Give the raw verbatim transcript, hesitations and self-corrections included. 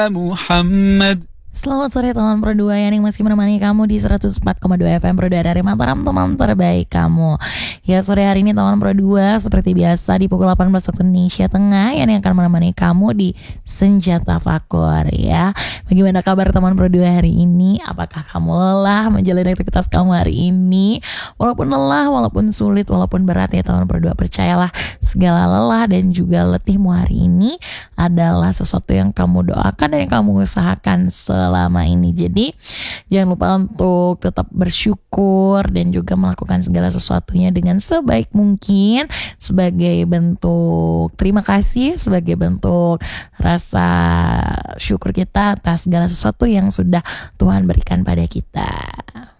Muhammad. Selamat sore teman Pro dua yang masih menemani kamu di seratus empat koma dua F M Pro dua dari Mataram, teman terbaik kamu. Ya, sore hari ini teman Pro dua seperti biasa di pukul delapan belas waktu Indonesia Tengah yang akan menemani kamu di Senjata Fakor ya. Bagaimana kabar teman Pro dua hari ini? Apakah kamu lelah menjalani aktivitas kamu hari ini? Walaupun lelah, walaupun sulit, walaupun berat ya teman Pro dua, percayalah segala lelah dan juga letihmu hari ini adalah sesuatu yang kamu doakan dan yang kamu usahakan selama ini. Jadi jangan lupa untuk tetap bersyukur dan juga melakukan segala sesuatunya dengan sebaik mungkin sebagai bentuk terima kasih, sebagai bentuk rasa syukur kita atas segala sesuatu yang sudah Tuhan berikan pada kita.